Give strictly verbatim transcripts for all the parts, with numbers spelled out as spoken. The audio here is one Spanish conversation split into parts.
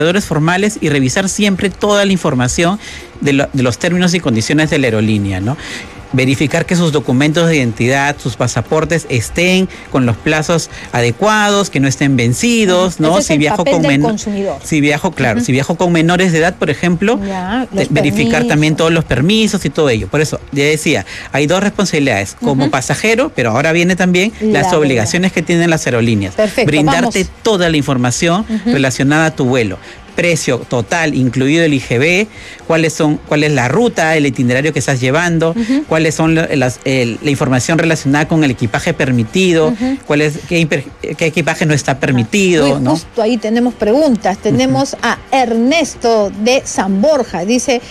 formales y revisar siempre toda la información de, lo, de los términos y condiciones de la aerolínea, ¿no? Verificar que sus documentos de identidad, sus pasaportes estén con los plazos adecuados, que no estén vencidos, uh-huh. ¿no? Ese es si el viajo papel con del men- consumidor. si viajo, claro, uh-huh. si viajo con menores de edad, por ejemplo, ya, de, verificar también todos los permisos y todo ello. Por eso, ya decía, hay dos responsabilidades, como uh-huh. pasajero, pero ahora viene también la las obligaciones verdad. que tienen las aerolíneas. Perfecto, brindarte vamos. toda la información uh-huh. relacionada a tu vuelo. Precio total, incluido el I G B, cuáles son, cuál es la ruta, el itinerario que estás llevando, uh-huh. cuáles son las, el, la información relacionada con el equipaje permitido, uh-huh. cuál es, qué, qué equipaje no está permitido. Uy, ¿no? Justo ahí tenemos preguntas. Tenemos uh-huh. a Ernesto de San Borja. Dice,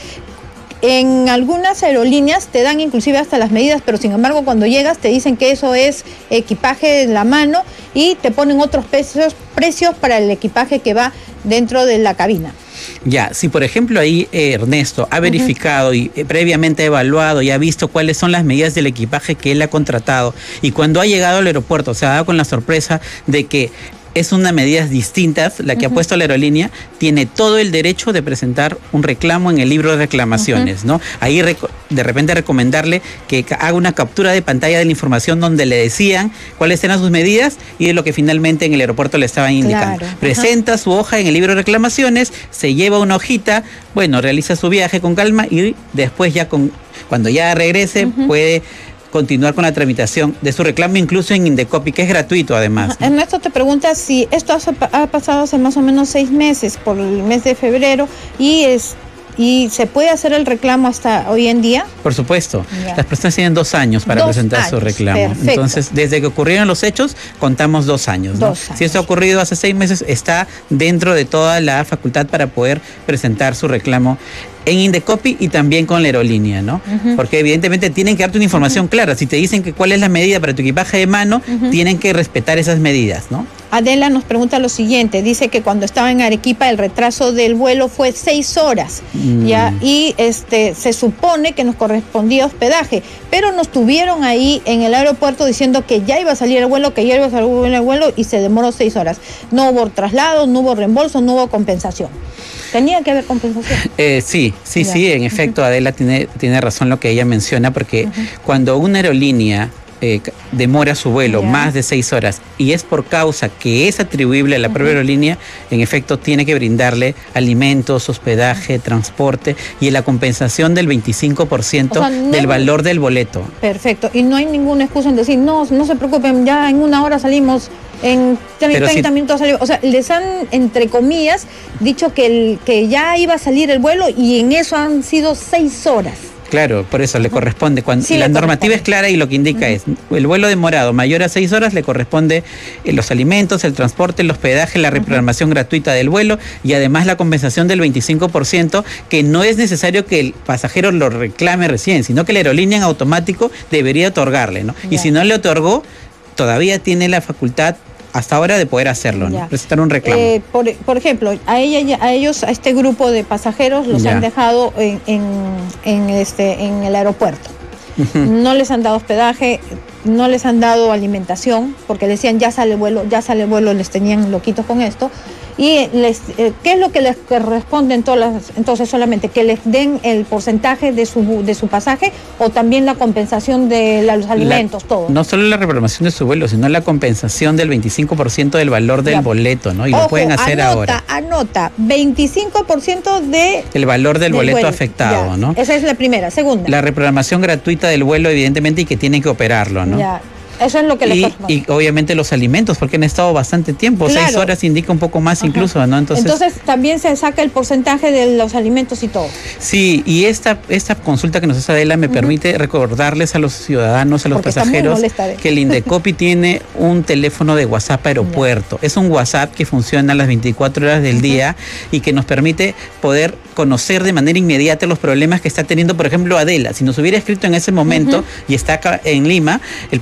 en algunas aerolíneas te dan inclusive hasta las medidas, pero sin embargo cuando llegas te dicen que eso es equipaje en la mano y te ponen otros precios, precios para el equipaje que va dentro de la cabina. Ya, si por ejemplo ahí eh, Ernesto ha verificado uh-huh. y eh, previamente ha evaluado y ha visto cuáles son las medidas del equipaje que él ha contratado y cuando ha llegado al aeropuerto se ha dado con la sorpresa de que es una medida distinta la que uh-huh. ha puesto la aerolínea, tiene todo el derecho de presentar un reclamo en el libro de reclamaciones, uh-huh. ¿no? Ahí reco- de repente recomendarle que haga una captura de pantalla de la información donde le decían cuáles eran sus medidas y de lo que finalmente en el aeropuerto le estaban indicando. Claro. Presenta uh-huh. su hoja en el libro de reclamaciones, se lleva una hojita, bueno, realiza su viaje con calma y después ya con cuando ya regrese uh-huh. puede continuar con la tramitación de su reclamo, incluso en Indecopi, que es gratuito además. ¿no? Ernesto te pregunta si esto ha pasado hace más o menos seis meses, por el mes de febrero, y es y se puede hacer el reclamo hasta hoy en día. Por supuesto. Ya. Las personas tienen dos años para dos presentar años, su reclamo. perfecto. Entonces, desde que ocurrieron los hechos, contamos dos años, ¿no? Dos años. Si esto ha ocurrido hace seis meses, está dentro de toda la facultad para poder presentar su reclamo en Indecopi y también con la aerolínea, ¿no? Uh-huh. Porque evidentemente tienen que darte una información uh-huh. clara. Si te dicen que cuál es la medida para tu equipaje de mano, uh-huh. tienen que respetar esas medidas, ¿no? Adela nos pregunta lo siguiente, dice que cuando estaba en Arequipa el retraso del vuelo fue seis horas, mm. ya, y este se supone que nos correspondía hospedaje, pero nos tuvieron ahí en el aeropuerto diciendo que ya iba a salir el vuelo, que ya iba a salir el vuelo y se demoró seis horas. No hubo traslado, no hubo reembolso, no hubo compensación. ¿Tenía que haber compensación? Eh, sí, sí, ya. sí, en efecto, uh-huh. Adela tiene, tiene razón lo que ella menciona, porque uh-huh. cuando una aerolínea eh, demora su vuelo yeah. más de seis horas y es por causa que es atribuible a la uh-huh. propia aerolínea, en efecto tiene que brindarle alimentos, hospedaje, uh-huh. transporte y la compensación del veinticinco por ciento o sea, no, del valor del boleto. Perfecto, y no hay ninguna excusa en decir, no, no se preocupen, ya en una hora salimos, en treinta si, minutos salimos. O sea, les han, entre comillas, dicho que, el, que ya iba a salir el vuelo y en eso han sido seis horas. Claro, por eso le corresponde. Cuando sí, la le normativa es clara y lo que indica uh-huh. es el vuelo demorado mayor a seis horas le corresponde eh, los alimentos, el transporte, el hospedaje, la reprogramación uh-huh. gratuita del vuelo y además la compensación del veinticinco por ciento, que no es necesario que el pasajero lo reclame recién, sino que la aerolínea en automático debería otorgarle, ¿no? Yeah. Y si no le otorgó, todavía tiene la facultad hasta ahora de poder hacerlo, ¿no? Presentar un reclamo. Eh, por, por ejemplo, a ella, a ellos, a este grupo de pasajeros los ya. han dejado en, en, en, este, en el aeropuerto. Uh-huh. No les han dado hospedaje, no les han dado alimentación, porque decían ya sale el vuelo, ya sale el vuelo, les tenían loquitos con esto. Y les, eh, ¿qué es lo que les corresponde en todas las, entonces solamente? ¿Que les den el porcentaje de su de su pasaje o también la compensación de la, los alimentos, la, todo? No solo la reprogramación de su vuelo, sino la compensación del veinticinco por ciento del valor del ya. boleto, ¿no? Y Ojo, lo pueden hacer anota, ahora. Anota, veinticinco por ciento de... El valor del, del boleto vuelo. afectado, ya. ¿no? Esa es la primera. Segunda. La reprogramación gratuita del vuelo, evidentemente, y que tienen que operarlo, ¿no? Ya. Eso es lo que y, les y obviamente los alimentos, porque han estado bastante tiempo, claro. seis horas indica un poco más Ajá. incluso, ¿no? Entonces, Entonces también se saca el porcentaje de los alimentos y todo. Sí, y esta, esta consulta que nos hace Adela me uh-huh. permite recordarles a los ciudadanos, a los porque pasajeros, que el Indecopi tiene un teléfono de WhatsApp aeropuerto. Ya. Es un WhatsApp que funciona a las veinticuatro horas del uh-huh. día y que nos permite poder conocer de manera inmediata los problemas que está teniendo, por ejemplo, Adela. Si nos hubiera escrito en ese momento uh-huh. y está acá en Lima, el personal de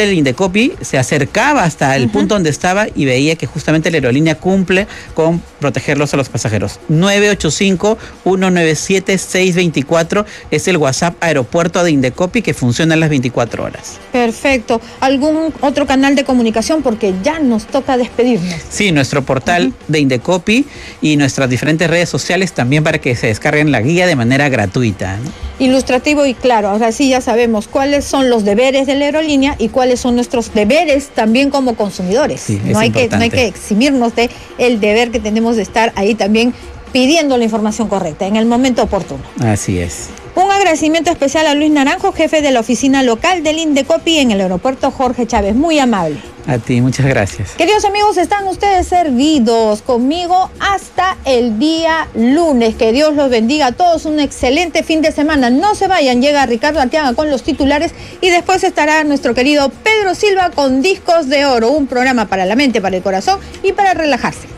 del Indecopi se acercaba hasta el uh-huh. punto donde estaba y veía que justamente la aerolínea cumple con protegerlos a los pasajeros. nueve ocho cinco, uno nueve siete, seis dos cuatro es el WhatsApp aeropuerto de Indecopi que funciona las veinticuatro horas. Perfecto. ¿Algún otro canal de comunicación? Porque ya nos toca despedirnos. Sí, nuestro portal uh-huh. de Indecopi y nuestras diferentes redes sociales también para que se descarguen la guía de manera gratuita, ¿no? Ilustrativo y claro, ahora sí ya sabemos cuáles son los deberes de la aerolínea y cuáles son nuestros deberes también como consumidores. Sí, no, hay que, no hay que eximirnos de el deber que tenemos de estar ahí también pidiendo la información correcta en el momento oportuno. Así es. Un agradecimiento especial a Luis Naranjo, jefe de la oficina local del Indecopi en el aeropuerto Jorge Chávez. Muy amable. A ti, muchas gracias. Queridos amigos, están ustedes servidos conmigo hasta el día lunes. Que Dios los bendiga a todos. Un excelente fin de semana. No se vayan. Llega Ricardo Arteaga con los titulares y después estará nuestro querido Pedro Silva con Discos de Oro. Un programa para la mente, para el corazón y para relajarse.